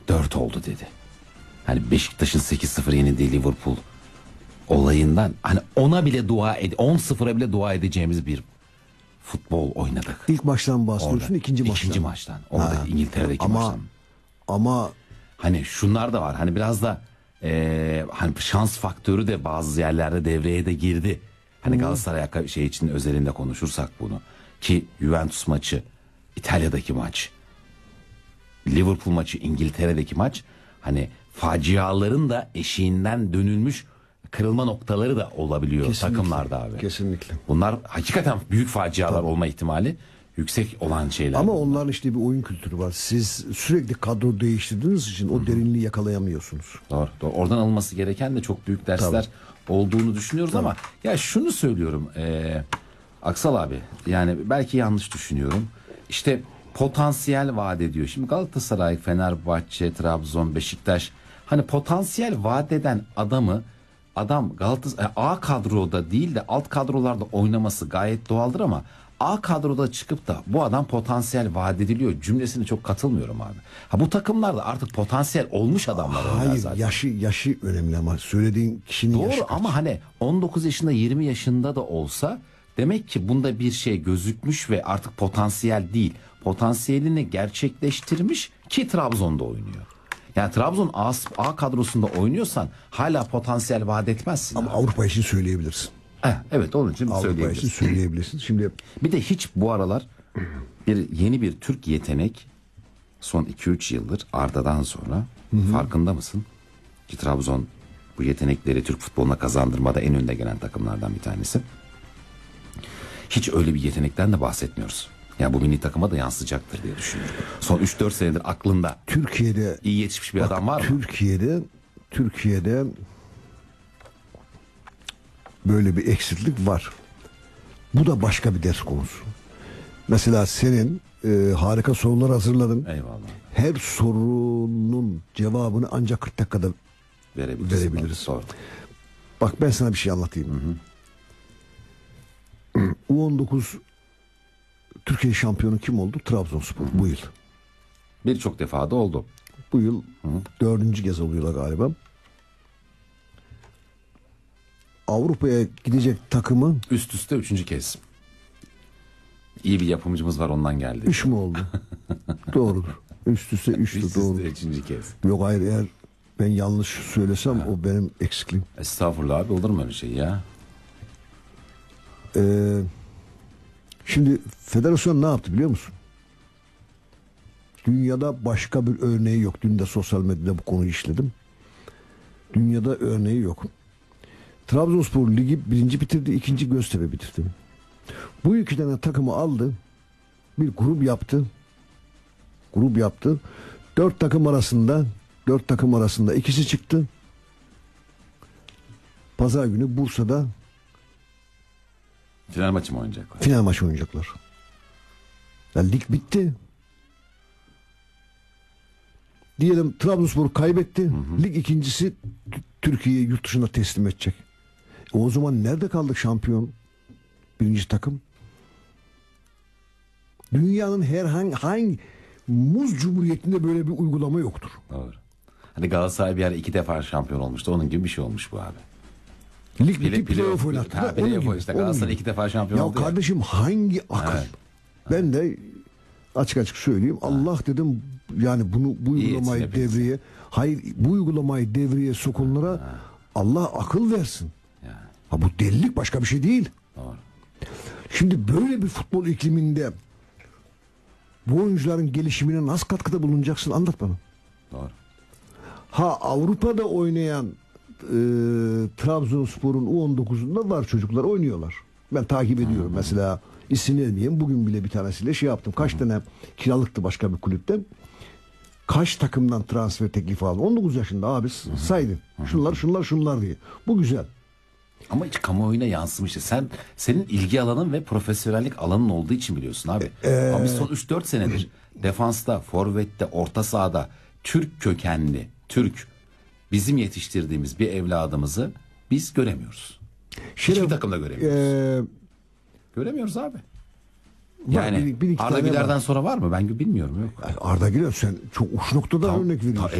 4 oldu dedi. Hani Beşiktaş'ın 8-0 yenildiği Liverpool olayından hani ona bile 10-0'a bile dua edeceğimiz bir futbol oynadık. İlk maçtan bahsediyorsun, Orada. ikinci maçtan. İkinci maçtan. Orada İngiltere'deki maçtan. Ama hani şunlar da var. Hani biraz da hani şans faktörü de bazı yerlerde devreye de girdi. Hani Galatasaray şey için özelinde konuşursak bunu. Ki Juventus maçı, İtalya'daki maç, Liverpool maçı, İngiltere'deki maç, hani faciaların da eşiğinden dönülmüş kırılma noktaları da olabiliyor kesinlikle, takımlarda abi. Kesinlikle. Bunlar hakikaten büyük facialar olma ihtimali yüksek olan şeyler. Ama onların işte bir oyun kültürü var. Siz sürekli kadro değiştirdiğiniz için o derinliği yakalayamıyorsunuz. Doğru, doğru. Oradan alınması gereken de çok büyük dersler olduğunu düşünüyoruz ama ya şunu söylüyorum Aksal abi, yani belki yanlış düşünüyorum. İşte potansiyel vaat ediyor. Şimdi Galatasaray, Fenerbahçe, Trabzon, Beşiktaş, hani potansiyel vaat eden adam Galatasaray A kadroda değil de alt kadrolarda oynaması gayet doğaldır ama A kadroda çıkıp da bu adam potansiyel vaat ediliyor cümlesine çok katılmıyorum abi. Ha, bu takımlarda artık potansiyel olmuş adamlar oynar zaten. Yaşı önemli ama söylediğin kişinin doğru, yaşı kaç? ama hani 19 yaşında 20 yaşında da olsa demek ki bunda bir şey gözükmüş ve artık potansiyel değil. Potansiyelini gerçekleştirmiş ki Trabzon'da oynuyor. Yani Trabzon A kadrosunda oynuyorsan hala potansiyel vaat etmezsin. Ama abi. Avrupa için söyleyebilirsin. Evet, onun için Avrupa söyleyebilirsin. için söyleyebilirsin. Şimdi Bir de hiç bu aralar yeni bir Türk yetenek son 2-3 yıldır Arda'dan sonra farkında mısın? Ki Trabzon bu yetenekleri Türk futboluna kazandırmada en önde gelen takımlardan bir tanesi. Hiç öyle bir yetenekten de bahsetmiyoruz. Yani bu milli takıma da yansıyacaktır diye düşünüyorum. Son 3-4 senedir aklında Türkiye'de iyi yetişmiş bir adam var mı? Türkiye'de böyle bir eksiklik var. Bu da başka bir ders konusu. Mesela senin harika sorular hazırladın. Eyvallah. Her sorunun cevabını ancak 40 dakikada verebiliriz. Doğru. Bak ben sana bir şey anlatayım. U19 Türkiye şampiyonu kim oldu? Trabzonspor bu yıl. Birçok defa da oldu. Bu yıl 4. kez oluyorlar galiba. Avrupa'ya gidecek takımı Üst üste 3. kez. İyi bir yapımcımız var, ondan geldi. 3 mü oldu? Doğrudur. Üst üste 3'tü, doğru. 3. kez. Yok hayır, eğer ben yanlış söylesem o benim eksikliğim. Estağfurullah abi, olur mu öyle şey ya? Şimdi federasyon ne yaptı biliyor musun? Dünyada başka bir örneği yok. Dün de sosyal medyada bu konuyu işledim. Dünyada örneği yok. Trabzonspor ligi 1. bitirdi, 2. Göztepe bitirdi. Bu 2 tane takımı aldı. Bir grup yaptı. 4 takım arasında ikisi çıktı. Pazar günü Bursa'da Final maçı mı oynayacaklar? final maçı oynayacaklar. Yani lig bitti. Diyelim Trabzonspor kaybetti. Lig ikincisi Türkiye'yi yurt dışına teslim edecek. O zaman nerede kaldı şampiyon 1. takım? Dünyanın herhangi muz cumhuriyetinde böyle bir uygulama yoktur. Doğru. Hani Galatasaray bir ara 2 defa şampiyon olmuştu. Onun gibi bir şey olmuş bu abi. Lig bitti, playoff oynattı. Playoff işte. Galatasaray 2 defa şampiyon oldu. Ya kardeşim, hangi akıl? Evet. Ben de açık söyleyeyim. Allah dedim, yani bu uygulamayı devreye, bu uygulamayı devreye sokanlara Allah akıl versin. Yani. Ha, bu delilik, başka bir şey değil. Doğru. Şimdi böyle bir futbol ikliminde bu oyuncuların gelişimine nasıl katkıda bulunacaksın, anlat bana. Doğru. Ha, Avrupa'da oynayan Trabzonspor'un U19'unda var, çocuklar oynuyorlar. Ben takip ediyorum. Mesela isim vermeyeyim, bugün bile bir tanesiyle şey yaptım. Kaç tane kiralıktı başka bir kulüpten. Kaç takımdan transfer teklifi aldı. 19 yaşında abi, saydı. Şunlar diye. Bu güzel. Ama hiç kamuoyuna yansımıştı. Senin ilgi alanın ve profesyonellik alanın olduğu için biliyorsun abi. Ama biz son 3-4 senedir defansta, forvette, orta sahada Türk kökenli, bizim yetiştirdiğimiz bir evladımızı biz göremiyoruz. Hiçbir takımda göremiyoruz. Göremiyoruz abi. Yani bir iki Arda tane Güler'den var. sonra var mı? Ben bilmiyorum. Yok. Arda Güler, sen çok uç noktadan örnek veriyorsun.